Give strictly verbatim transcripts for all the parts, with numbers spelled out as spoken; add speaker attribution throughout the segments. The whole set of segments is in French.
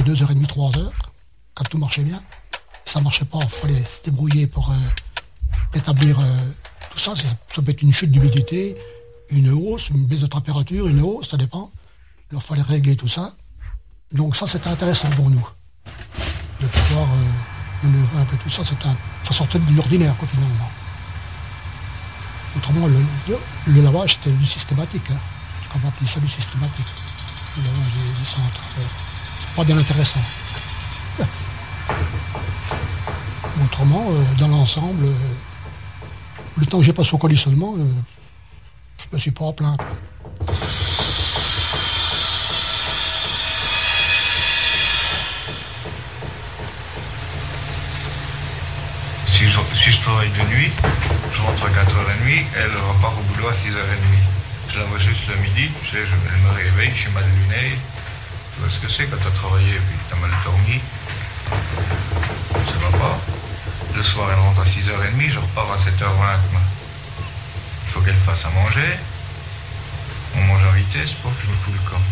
Speaker 1: deux heures trente, trois heures, quand tout marchait bien. Ça marchait pas, il fallait se débrouiller pour euh, établir euh, tout ça. Ça peut être une chute d'humidité, une hausse, une baisse de température, une hausse, ça dépend. Il fallait régler tout ça. Donc ça, c'était intéressant pour nous. De pouvoir euh, manœuvrer un peu tout ça, c'était un... ça sortait de l'ordinaire, quoi, finalement. Autrement, le, le, le lavage, c'était du systématique. Hein. On appelle ça du systématique. Le lavage des, des centres. C'est pas bien intéressant. Autrement, euh, dans l'ensemble, euh, le temps que j'ai passé au conditionnement, euh, je me suis pas plaint.
Speaker 2: Si je, si je travaille de nuit, je rentre à quatre heures trente, elle repart au boulot à six heures trente. Je la vois juste le midi, je sais, je, elle me réveille, j'ai mal luné. Tu vois ce que c'est quand tu as travaillé et puis tu as mal dormi. Ça va pas. Le soir, elle rentre à six heures trente, je repars à sept heures vingt. Il faut qu'elle fasse à manger. On mange en vitesse pour que je me fous le camp.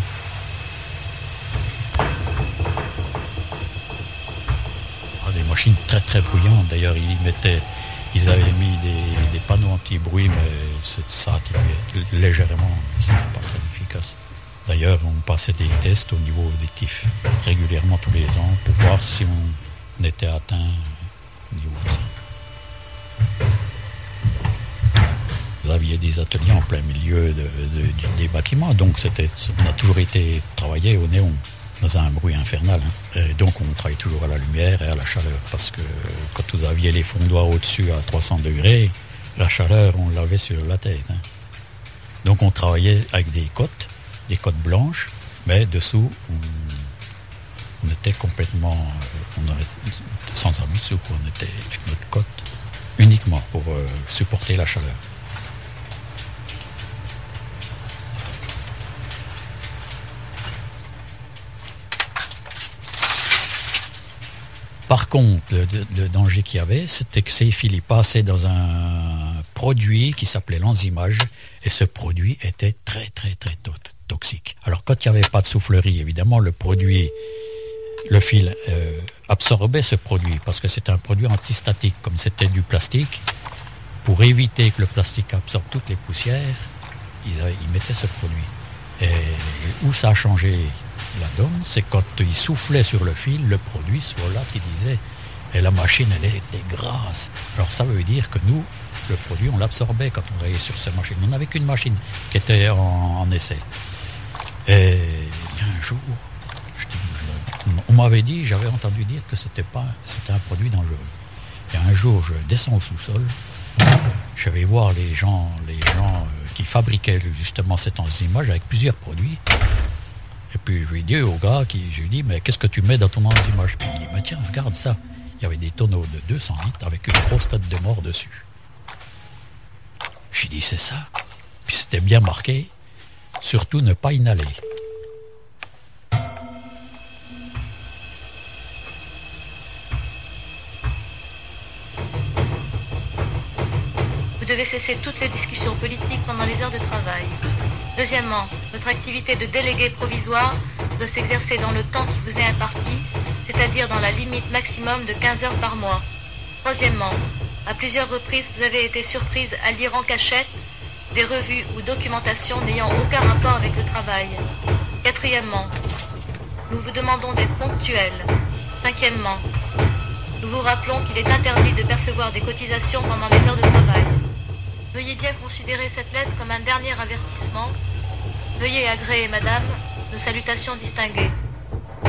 Speaker 3: Ah, des machines très très bruyantes. D'ailleurs, ils mettaient, ils avaient mis des, des panneaux anti-bruit, mais ça atténuait légèrement, mais ce n'est pas très efficace. D'ailleurs, on passait des tests au niveau auditif régulièrement tous les ans pour voir si on était atteint au niveau de ça. Vous aviez des ateliers en plein milieu de, de, des bâtiments, donc c'était, on a toujours été travaillé au néon, dans un bruit infernal. Hein. Et donc on travaillait toujours à la lumière et à la chaleur, parce que quand vous aviez les fondoirs au-dessus à trois cents degrés, la chaleur, on l'avait sur la tête. Hein. Donc on travaillait avec des cottes, des cottes blanches, mais dessous, on, on était complètement euh, on avait, sans abus, on était avec notre cotte uniquement pour euh, supporter la chaleur. Par contre, le, le danger qu'il y avait, c'était que ces fils passaient dans un produit qui s'appelait l'enzymage, et ce produit était très très très to- toxique. Alors quand il n'y avait pas de soufflerie, évidemment, le produit, le fil euh, absorbait ce produit, parce que c'était un produit antistatique, comme c'était du plastique. Pour éviter que le plastique absorbe toutes les poussières, ils, avaient, ils mettaient ce produit. Et où ça a changé la donne, c'est quand il soufflait sur le fil, le produit, ce voilà qui disait, et la machine, elle était grasse. Alors ça veut dire que nous, le produit, on l'absorbait quand on travaillait sur cette machine. On n'avait qu'une machine qui était en, en essai. Et il y a un jour, je dis, je, on m'avait dit, j'avais entendu dire que c'était pas, c'était un produit dangereux. Et un jour, je descends au sous-sol, je vais voir les gens, les gens qui fabriquaient justement cet enzymage avec plusieurs produits. Et puis je lui ai dit au gars, qui, je lui ai dit, mais qu'est-ce que tu mets dans ton enzymage? Puis il dit, mais tiens, regarde ça. Il y avait des tonneaux de deux cents litres avec une grosse tête de mort dessus. J'ai dit, c'est ça. Puis c'était bien marqué, surtout ne pas inhaler.
Speaker 4: Vous devez cesser toutes les discussions politiques pendant les heures de travail. Deuxièmement, votre activité de délégué provisoire doit s'exercer dans le temps qui vous est imparti, c'est-à-dire dans la limite maximum de quinze heures par mois. Troisièmement, à plusieurs reprises, vous avez été surprise à lire en cachette des revues ou documentations n'ayant aucun rapport avec le travail. Quatrièmement, nous vous demandons d'être ponctuel. Cinquièmement, nous vous rappelons qu'il est interdit de percevoir des cotisations pendant les heures de travail. Veuillez bien considérer cette lettre comme un dernier avertissement. Veuillez agréer, madame, nos salutations distinguées.